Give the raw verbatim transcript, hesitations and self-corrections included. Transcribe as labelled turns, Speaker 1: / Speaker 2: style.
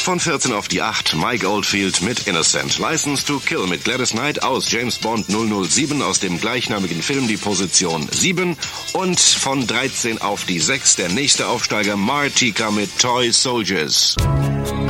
Speaker 1: von vierzehn auf die acht, Mike Oldfield mit Innocent. License to Kill mit Gladys Knight aus James Bond null null sieben aus dem gleichnamigen Film, die Position sieben. Und von dreizehn auf die sechs, der nächste Aufsteiger, Martika mit Toy Soldiers.